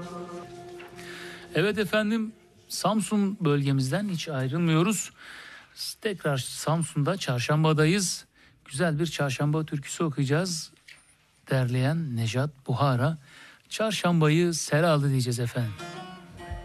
Evet efendim, Samsun bölgemizden hiç ayrılmıyoruz. Tekrar Samsun'da Çarşamba'dayız. Güzel bir Çarşamba türküsü okuyacağız. Derleyen Nejat Buhara. Çarşambayı ser aldı diyeceğiz efendim.